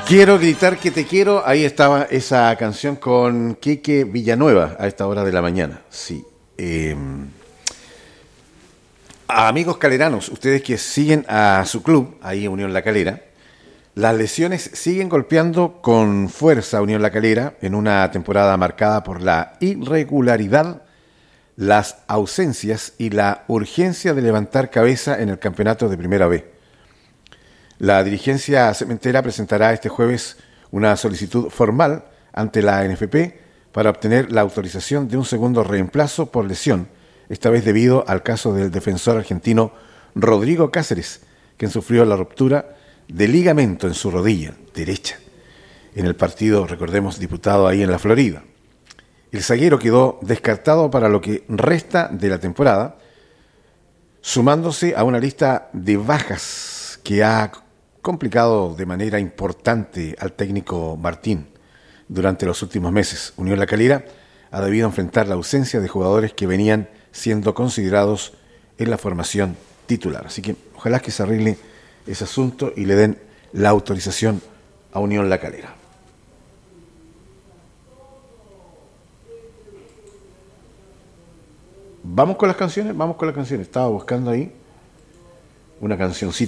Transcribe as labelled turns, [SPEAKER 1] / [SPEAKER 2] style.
[SPEAKER 1] Quiero gritar que te quiero. Ahí estaba esa canción con Quique Villanueva a esta hora de la mañana. Sí. Amigos caleranos, ustedes que siguen a su club, ahí Unión La Calera, las lesiones siguen golpeando con fuerza a Unión La Calera en una temporada marcada por la irregularidad, las ausencias y la urgencia de levantar cabeza en el campeonato de Primera B. La dirigencia cementera presentará este jueves una solicitud formal ante la NFP para obtener la autorización de un segundo reemplazo por lesión, esta vez debido al caso del defensor argentino Rodrigo Cáceres, quien sufrió la ruptura de ligamento en su rodilla derecha en el partido, recordemos, disputado ahí en la Florida. El zaguero quedó descartado para lo que resta de la temporada, sumándose a una lista de bajas que ha complicado de manera importante al técnico Martín durante los últimos meses. Unión La Calera ha debido enfrentar la ausencia de jugadores que venían siendo considerados en la formación titular. Así que ojalá que se arregle ese asunto y le den la autorización a Unión La Calera. Vamos con las canciones. Estaba buscando ahí una cancioncita.